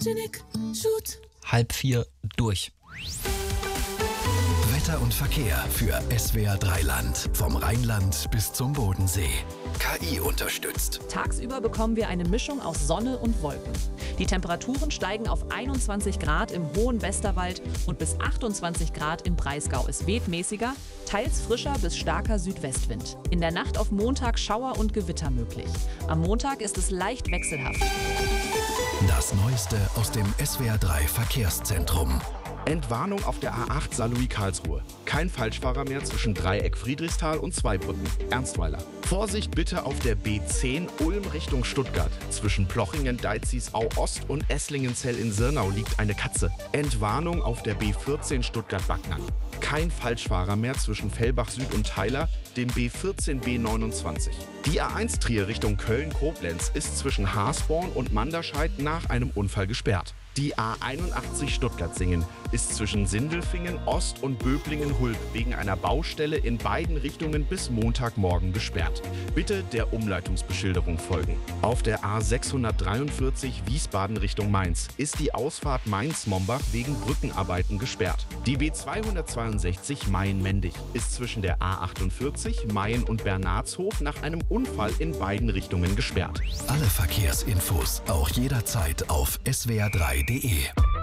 Halb 4 durch. Wetter und Verkehr für SWR 3 Land. Vom Rheinland bis zum Bodensee. KI unterstützt. Tagsüber bekommen wir eine Mischung aus Sonne und Wolken. Die Temperaturen steigen auf 21 Grad im hohen Westerwald und bis 28 Grad im Breisgau. Es weht mäßiger, teils frischer bis starker Südwestwind. In der Nacht auf Montag Schauer und Gewitter möglich. Am Montag ist es leicht wechselhaft. Das Neueste aus dem SWR 3 Verkehrszentrum. Entwarnung auf der A8 Saarlouis-Karlsruhe. Kein Falschfahrer mehr zwischen Dreieck Friedrichsthal und Zweibrücken, Ernstweiler. Vorsicht bitte auf der B10 Ulm Richtung Stuttgart. Zwischen Plochingen, Deizisau Ost und Esslingenzell in Sirnau liegt eine Katze. Entwarnung auf der B14 Stuttgart-Backnang. Kein Falschfahrer mehr zwischen Fellbach Süd und Theiler, dem B14 B29. Die A1 Trier Richtung Köln-Koblenz ist zwischen Haasborn und Manderscheid nach einem Unfall gesperrt. Die A81 Stuttgart-Singen ist zwischen Sindelfingen Ost und Böblingen-Hulb wegen einer Baustelle in beiden Richtungen bis Montagmorgen gesperrt. Bitte der Umleitungsbeschilderung folgen. Auf der A643 Wiesbaden Richtung Mainz ist die Ausfahrt Mainz-Mombach wegen Brückenarbeiten gesperrt. Die B262 Mayen-Mendig ist zwischen der A48 Mayen und Bernardshof nach einem Unfall in beiden Richtungen gesperrt. Alle Verkehrsinfos auch jederzeit auf swr3.de.